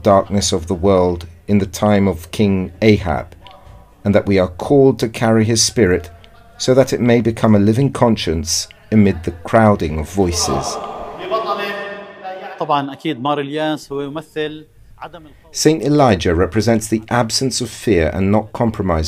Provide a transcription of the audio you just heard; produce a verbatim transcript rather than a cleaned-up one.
darkness of the world in the time of King Ahab, and that we are called to carry his spirit so that it may become a living conscience amid the crowding of voices. Saint Elijah represents the absence of fear and not compromising